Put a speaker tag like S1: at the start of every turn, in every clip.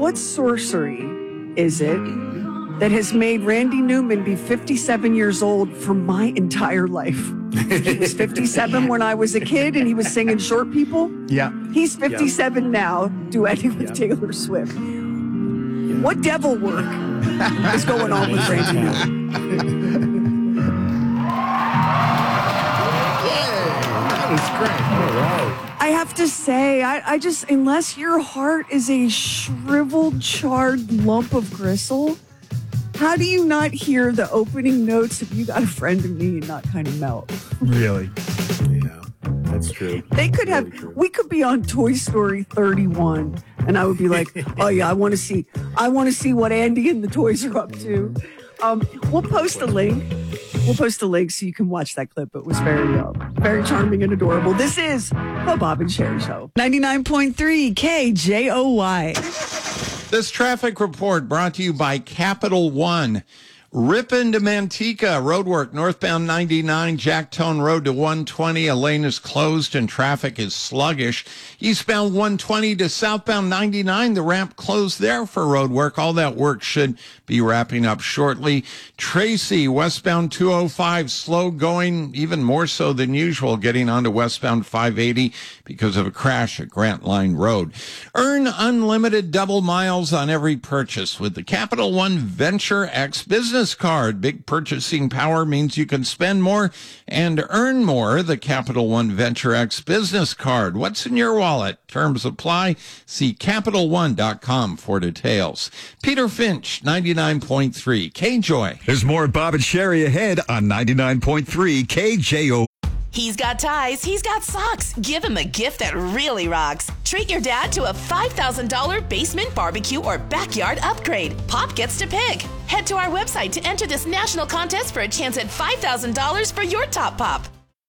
S1: what sorcery is it that has made Randy Newman be 57 years old for my entire life? He was 57 when I was a kid, and he was singing Short People.
S2: Yeah.
S1: He's 57 now, duetting with Taylor Swift. What devil work is going on with Randy Newman?
S2: That was great. Oh, wow.
S1: I have to say, I just, unless your heart is a shriveled, charred lump of gristle, how do you not hear the opening notes of You Got a Friend in Me and not kind of melt?
S2: Really?
S3: Yeah, that's true.
S1: They could have, we could be on Toy Story 31, and I would be like, oh yeah, I want to see what Andy and the toys are up to. We'll post a link. We'll post a link so you can watch that clip. It was very charming and adorable. This is the Bob and Sherry Show. 99.3 KJOY.
S4: This traffic report brought to you by Capital One. Ripon to Manteca, roadwork, northbound 99, Jacktone Road to 120. A lane is closed and traffic is sluggish. Eastbound 120 to southbound 99, the ramp closed there for roadwork. All that work should be wrapping up shortly. Tracy, westbound 205, slow going, even more so than usual, getting onto westbound 580 because of a crash at Grant Line Road. Earn unlimited double miles on every purchase with the Capital One Venture X business card. Big purchasing power means you can spend more and earn more. The Capital One Venture X business card. What's in your wallet? Terms apply. See CapitalOne.com for details. Peter Finch, 99.3 KJOY.
S5: There's more Bob and Sherry ahead on 99.3 KJO.
S6: He's got ties, he's got socks. Give him a gift that really rocks. Treat your dad to a $5,000 basement barbecue or backyard upgrade. Pop gets to pick. Head to our website to enter this national contest for a chance at $5,000 for your top pop.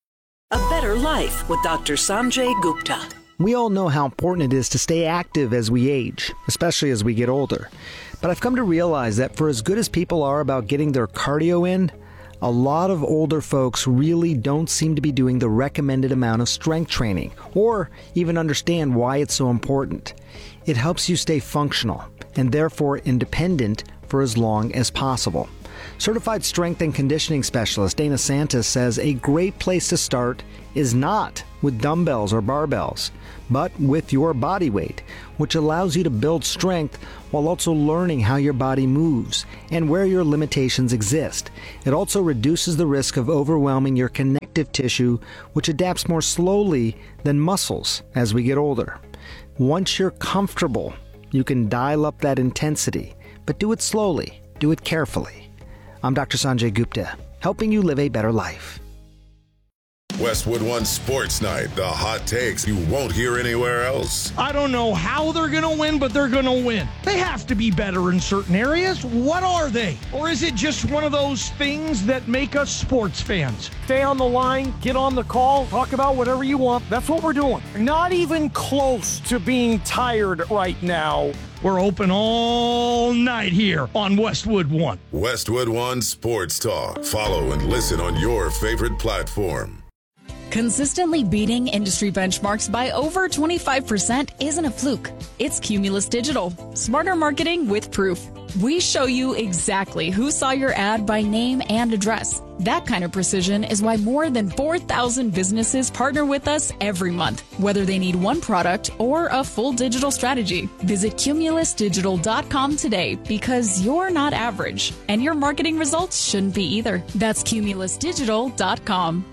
S7: A better life with Dr. Sanjay Gupta.
S8: We all know how important it is to stay active as we age, especially as we get older. But I've come to realize that for as good as people are about getting their cardio in, a lot of older folks really don't seem to be doing the recommended amount of strength training, or even understand why it's so important. It helps you stay functional, and therefore independent for as long as possible. Certified strength and conditioning specialist Dana Santos says a great place to start is not with dumbbells or barbells, but with your body weight, which allows you to build strength while also learning how your body moves and where your limitations exist. It also reduces the risk of overwhelming your connective tissue, which adapts more slowly than muscles as we get older. Once you're comfortable, you can dial up that intensity, but do it slowly, do it carefully. I'm Dr. Sanjay Gupta, helping you live a better life.
S9: Westwood One Sports Night, the hot takes you won't hear anywhere else.
S10: I don't know how they're going to win, but they're going to win. They have to be better in certain areas. What are they? Or is it just one of those things that make us sports fans? Stay on the line, get on the call, talk about whatever you want. That's what we're doing. Not even close to being tired right now. We're open all night here on Westwood One.
S9: Westwood One Sports Talk. Follow and listen on your favorite platform.
S11: Consistently beating industry benchmarks by over 25% isn't a fluke. It's Cumulus Digital. Smarter marketing with proof. We show you exactly who saw your ad by name and address. That kind of precision is why more than 4,000 businesses partner with us every month, whether they need one product or a full digital strategy. Visit cumulusdigital.com today because you're not average, and your marketing results shouldn't be either. That's cumulusdigital.com.